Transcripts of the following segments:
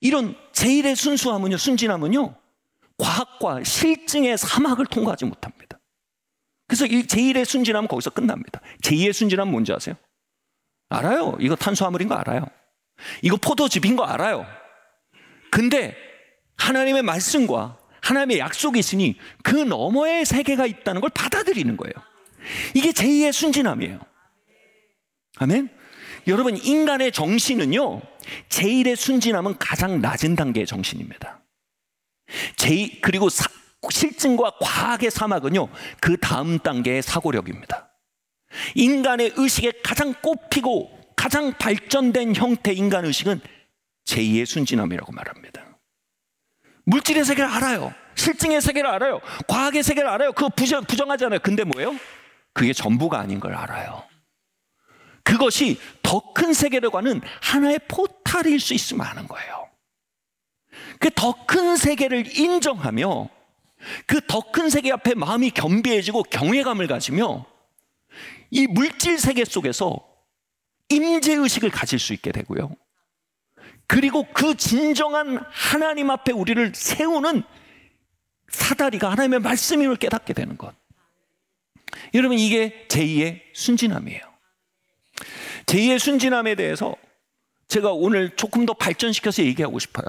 이런 제1의 순수함은요, 순진함은요, 과학과 실증의 사막을 통과하지 못합니다. 그래서 이 제1의 순진함은 거기서 끝납니다. 제2의 순진함은 뭔지 아세요? 알아요. 이거 탄수화물인 거 알아요. 이거 포도즙인 거 알아요. 근데 하나님의 말씀과 하나님의 약속이 있으니 그 너머의 세계가 있다는 걸 받아들이는 거예요. 이게 제2의 순진함이에요. 아멘? 여러분, 인간의 정신은요, 제1의 순진함은 가장 낮은 단계의 정신입니다. 그리고 실증과 과학의 사막은요, 그 다음 단계의 사고력입니다. 인간의 의식에 가장 꼽히고 가장 발전된 형태 인간의식은 제2의 순진함이라고 말합니다. 물질의 세계를 알아요. 실증의 세계를 알아요. 과학의 세계를 알아요. 그거 부정하지 않아요. 근데 뭐예요? 그게 전부가 아닌 걸 알아요. 그것이 더 큰 세계로 가는 하나의 포탈일 수 있으면 하는 거예요. 그 더 큰 세계를 인정하며 그 더 큰 세계 앞에 마음이 겸비해지고 경외감을 가지며 이 물질 세계 속에서 임재의식을 가질 수 있게 되고요. 그리고 그 진정한 하나님 앞에 우리를 세우는 사다리가 하나님의 말씀임을 깨닫게 되는 것. 여러분, 이게 제2의 순진함이에요. 제2의 순진함에 대해서 제가 오늘 조금 더 발전시켜서 얘기하고 싶어요.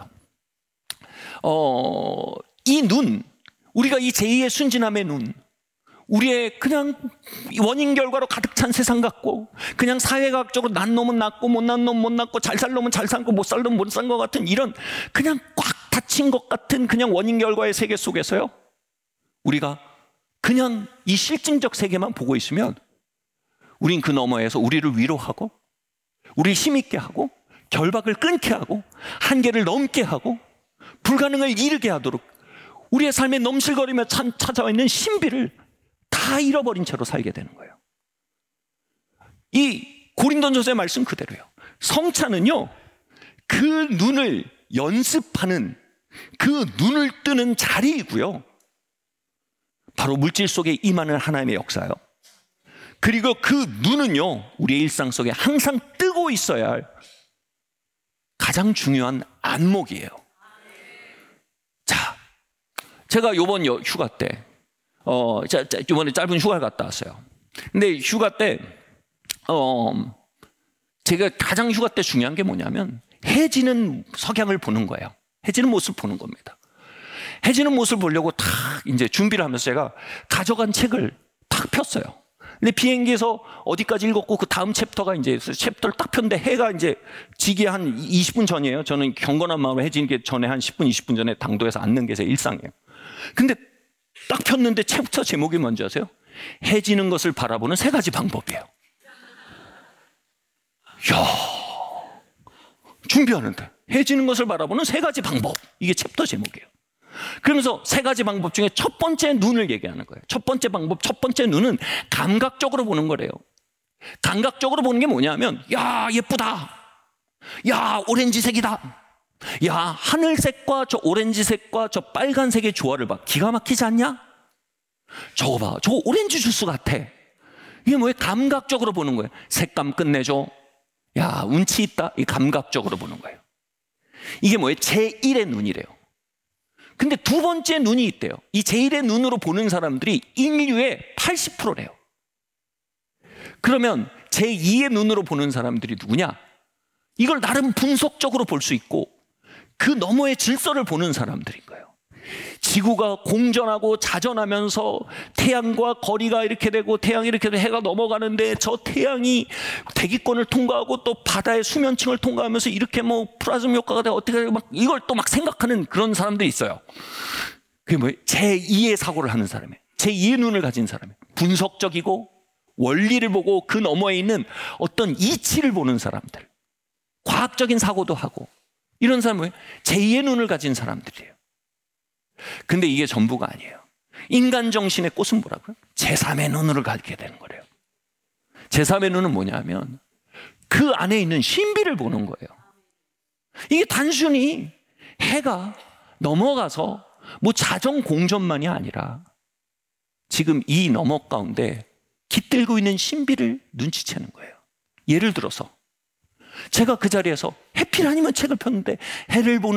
이 눈, 우리가 이 제2의 순진함의 눈, 우리의 그냥 원인 결과로 가득 찬 세상 같고, 그냥 사회과학적으로 난 놈은 낫고 못 난 놈은 못 낫고 잘 살 놈은 잘 살고 못 살 놈은 못 산 것 같은 이런 그냥 꽉 닫힌 것 같은 그냥 원인 결과의 세계 속에서요, 우리가 그냥 이 실증적 세계만 보고 있으면 우린 그 너머에서 우리를 위로하고 우리를 힘있게 하고 결박을 끊게 하고 한계를 넘게 하고 불가능을 이루게 하도록 우리의 삶에 넘실거리며 찾아와 있는 신비를 다 잃어버린 채로 살게 되는 거예요. 이 고린도전서의 말씀 그대로예요. 성찬은요, 그 눈을 연습하는, 그 눈을 뜨는 자리이고요, 바로 물질 속에 임하는 하나님의 역사요. 그리고 그 눈은요, 우리의 일상 속에 항상 뜨고 있어야 할 가장 중요한 안목이에요. 자, 제가 요번 휴가 때 이번에 짧은 휴가를 갔다 왔어요. 근데 휴가 때 제가 가장 휴가 때 중요한 게 뭐냐면 해지는 석양을 보는 거예요. 해지는 모습을 보는 겁니다. 해지는 모습을 보려고 탁 이제 준비를 하면서 제가 가져간 책을 탁 폈어요. 근데 비행기에서 어디까지 읽었고 그 다음 챕터가 이제 챕터를 딱 폈는데 해가 이제 지기 한 20분 전이에요. 저는 경건한 마음으로 해지기 전에 한 10분, 20분 전에 당도에서 앉는 게 제 일상이에요. 근데 딱 폈는데 챕터 제목이 뭔지 아세요? 해지는 것을 바라보는 3가지 방법이에요. 이야, 준비하는데 해지는 것을 바라보는 3가지 방법, 이게 챕터 제목이에요. 그러면서 3가지 방법 중에 첫 번째 눈을 얘기하는 거예요. 첫 번째 방법, 첫 번째 눈은 감각적으로 보는 거래요. 감각적으로 보는 게 뭐냐면, 야, 예쁘다, 야, 오렌지색이다, 야, 하늘색과 저 오렌지색과 저 빨간색의 조화를 봐, 기가 막히지 않냐? 저거 봐, 저거 오렌지 주스 같아. 이게 뭐예요? 감각적으로 보는 거예요. 색감 끝내줘, 야, 운치 있다, 이 감각적으로 보는 거예요. 이게 뭐예요? 제1의 눈이래요. 근데 두 번째 눈이 있대요. 이 제1의 눈으로 보는 사람들이 인류의 80%래요. 그러면 제2의 눈으로 보는 사람들이 누구냐? 이걸 나름 분석적으로 볼 수 있고 그 너머의 질서를 보는 사람들인 거예요. 지구가 공전하고 자전하면서 태양과 거리가 이렇게 되고 태양이 이렇게 되고 해가 넘어가는데 저 태양이 대기권을 통과하고 또 바다의 수면층을 통과하면서 이렇게 뭐 플라즈마 효과가 되고 어떻게 되고 막 이걸 또 막 생각하는 그런 사람들이 있어요. 그게 뭐예요? 제2의 사고를 하는 사람이에요. 제2의 눈을 가진 사람이에요. 분석적이고 원리를 보고 그 너머에 있는 어떤 이치를 보는 사람들, 과학적인 사고도 하고 이런 사람은 제2의 눈을 가진 사람들이에요. 근데 이게 전부가 아니에요. 인간 정신의 꽃은 뭐라고요? 제3의 눈으로 가게 되는 거래요. 제3의 눈은 뭐냐면 그 안에 있는 신비를 보는 거예요. 이게 단순히 해가 넘어가서 뭐 자정 공전만이 아니라 지금 이 너머 가운데 깃들고 있는 신비를 눈치채는 거예요. 예를 들어서 제가 그 자리에서 해필 아니면 책을 폈는데 해를 보는